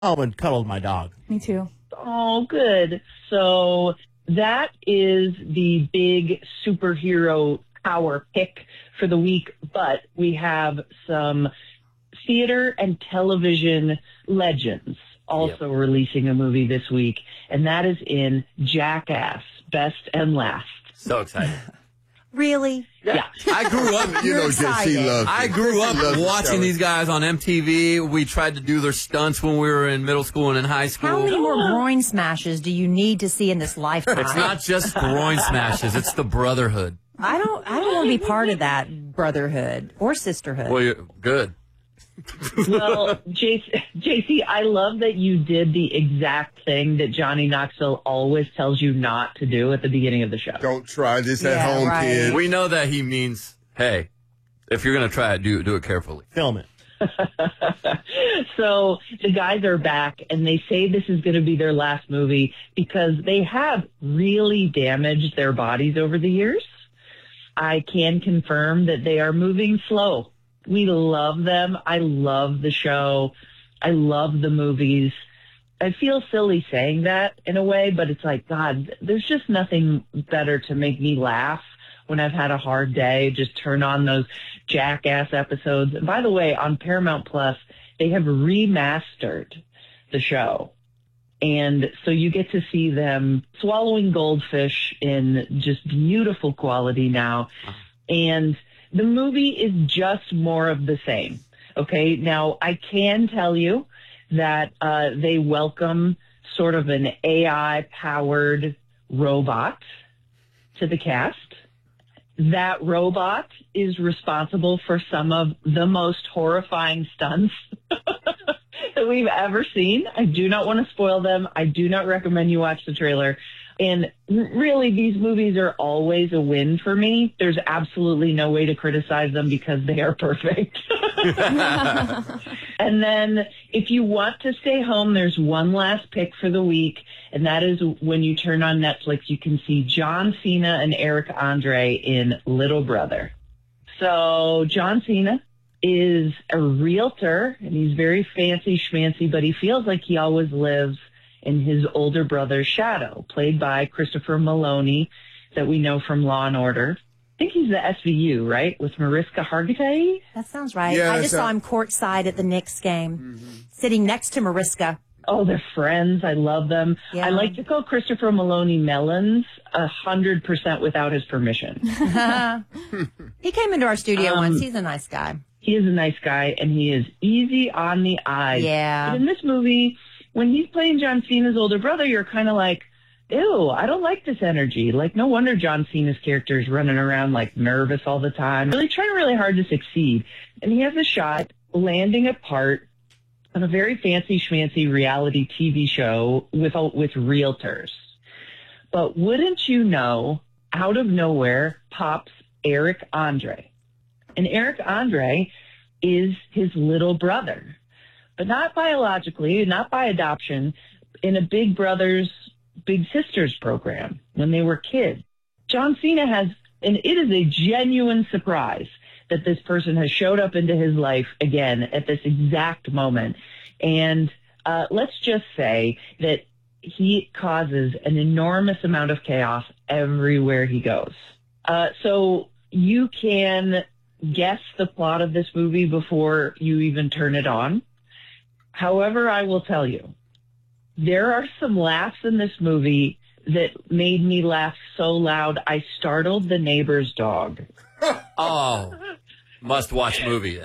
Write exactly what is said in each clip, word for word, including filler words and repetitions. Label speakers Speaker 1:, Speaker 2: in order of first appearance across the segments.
Speaker 1: home and cuddled my dog.
Speaker 2: Me too.
Speaker 3: Oh, good. So that is the big superhero power pick for the week, but we have some theater and television legends also yep. releasing a movie this week, and that is in Jackass, Best and Last.
Speaker 4: So excited.
Speaker 2: Really?
Speaker 3: Yeah.
Speaker 4: I grew up,
Speaker 5: you know, J C loves
Speaker 4: I grew up watching these guys on M T V. We tried to do their stunts when we were in middle school and in high school.
Speaker 2: How many more groin smashes do you need to see in this lifetime?
Speaker 4: It's not just groin smashes, it's the brotherhood.
Speaker 2: I don't I don't want to be part of that brotherhood or sisterhood.
Speaker 4: Well, you're good.
Speaker 3: Well, J C, I love that you did the exact thing that Johnny Knoxville always tells you not to do at the beginning of the show.
Speaker 5: Don't try this
Speaker 2: Yeah,
Speaker 5: at home,
Speaker 2: right.
Speaker 5: kids.
Speaker 4: We know that he means, hey, if you're going to try it, do, do it carefully.
Speaker 1: Film it.
Speaker 3: So the guys are back, and they say this is going to be their last movie because they have really damaged their bodies over the years. I can confirm that they are moving slow. We love them. I love the show. I love the movies. I feel silly saying that in a way, but it's like, God, there's just nothing better to make me laugh when I've had a hard day. Just turn on those Jackass episodes. And by the way, on Paramount Plus, they have remastered the show. And so you get to see them swallowing goldfish in just beautiful quality now. And the movie is just more of the same. Okay. Now I can tell you that, uh, they welcome sort of an A I powered robot to the cast. That robot is responsible for some of the most horrifying stunts that we've ever seen. I do not want to spoil them. I do not recommend you watch the trailer. And really, these movies are always a win for me. There's absolutely no way to criticize them because they are perfect. And then if you want to stay home, there's one last pick for the week, and that is when you turn on Netflix, you can see John Cena and Eric Andre in Little Brother. So John Cena is a realtor, and he's very fancy schmancy, but he feels like he always lives in his older brother's shadow, played by Christopher Maloney, that we know from Law and Order. I think he's the S V U, right, with Mariska Hargitay?
Speaker 2: That sounds right.
Speaker 5: Yeah,
Speaker 2: I just
Speaker 5: so-
Speaker 2: saw him courtside at the Knicks game, mm-hmm. sitting next to Mariska.
Speaker 3: Oh, they're friends. I love them.
Speaker 2: Yeah.
Speaker 3: I like to call Christopher Maloney Melons a hundred percent without his permission.
Speaker 2: He came into our studio
Speaker 3: Um,
Speaker 2: once. He's a nice guy.
Speaker 3: He is a nice guy, and he is easy on the eyes.
Speaker 2: Yeah.
Speaker 3: But in this movie, when he's playing John Cena's older brother, you're kind of like, ew, I don't like this energy. Like, no wonder John Cena's character is running around, like, nervous all the time, really trying really hard to succeed. And he has a shot landing a part on a very fancy schmancy reality T V show with, with realtors. But wouldn't you know, out of nowhere pops Eric Andre. And Eric Andre is his little brother, but not biologically, not by adoption, in a Big Brothers, Big Sisters program when they were kids. John Cena has, and it is a genuine surprise that this person has showed up into his life again at this exact moment. And uh, let's just say that he causes an enormous amount of chaos everywhere he goes. Uh, so you can guess the plot of this movie before you even turn it on. However, I will tell you, there are some laughs in this movie that made me laugh so loud I startled the neighbor's dog.
Speaker 4: Oh, must-watch movie.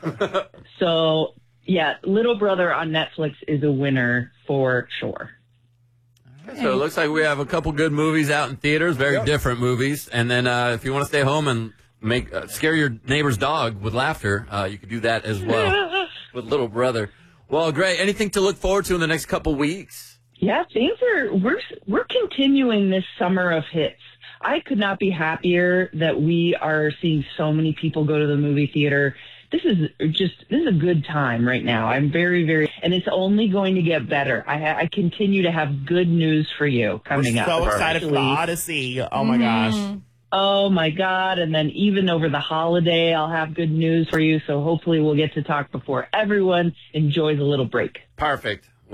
Speaker 3: So, yeah, Little Brother on Netflix is a winner for sure.
Speaker 4: So it looks like we have a couple good movies out in theaters, very yep. different movies. And then uh, if you want to stay home and make uh, scare your neighbor's dog with laughter, uh, you could do that as well with Little Brother. Well, great. Anything to look forward to in the next couple weeks?
Speaker 3: Yeah, things are, we're, we're continuing this summer of hits. I could not be happier that we are seeing so many people go to the movie theater. This is just, this is a good time right now. I'm very, very, and it's only going to get better. I, ha, I continue to have good news for you coming
Speaker 1: We're
Speaker 3: up.
Speaker 1: so excited for the Odyssey. Oh my
Speaker 2: Mm-hmm.
Speaker 1: gosh.
Speaker 3: Oh my God. And then even over the holiday, I'll have good news for you. So hopefully we'll get to talk before everyone enjoys a little break.
Speaker 4: Perfect.